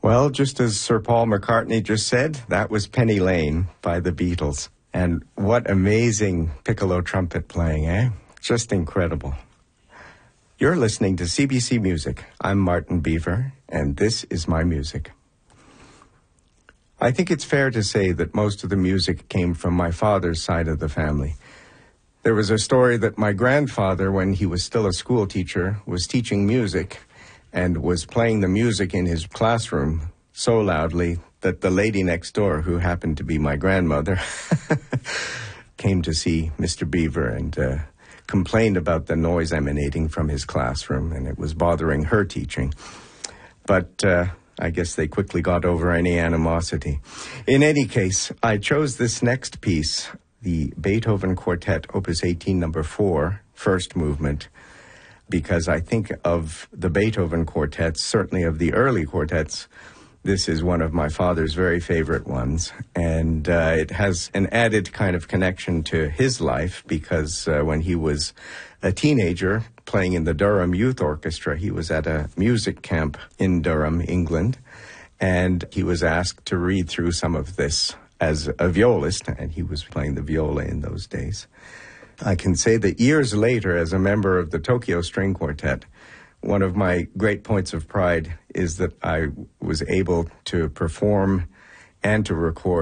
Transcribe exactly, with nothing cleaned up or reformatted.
Well, just as Sir Paul McCartney just said, that was Penny Lane by the Beatles. And what amazing piccolo trumpet playing, eh? Just incredible. You're listening to C B C Music. I'm Martin Beaver, and this is my music. I think it's fair to say that most of the music came from my father's side of the family. There was a story that my grandfather, when he was still a school teacher, was teaching music and was playing the music in his classroom so loudly that the lady next door, who happened to be my grandmother, came to see Mister Beaver and uh, complained about the noise emanating from his classroom, and it was bothering her teaching. But uh, I guess they quickly got over any animosity. In any case, I chose this next piece, the Beethoven Quartet, Opus eighteen, number four, first movement, because I think of the Beethoven quartets, certainly of the early quartets, this is one of my father's very favorite ones. And uh, it has an added kind of connection to his life because uh, when he was a teenager playing in the Durham Youth Orchestra, he was at a music camp in Durham, England, and he was asked to read through some of this as a violist, and he was playing the viola in those days. I can say that years later, as a member of the Tokyo String Quartet, one of my great points of pride is that I was able to perform and to record